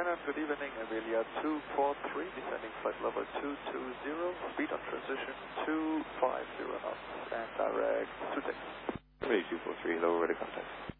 good evening, Amelia 243, descending flight level 220, speed on transition 250 knots, and direct to takeoff. Amelia 243, lower ready contact.